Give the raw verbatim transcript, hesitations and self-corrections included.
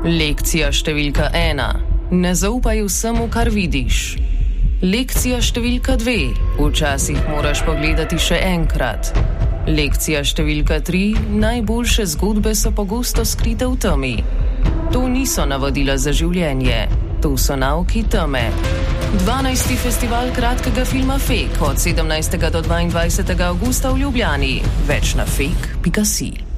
Lekcija številka ena. Ne zaupaj vsemu, kar vidiš. Lekcija številka dve. Včasih moraš pogledati še enkrat. Lekcija številka tri. Najboljše zgodbe so pogosto skrite v temi. To niso navodila za življenje. To so nauki teme. dvanajsti festival kratkega filma Fake od sedemnajstega do dvaindvajsetega avgusta v Ljubljani. Več na fake pika si.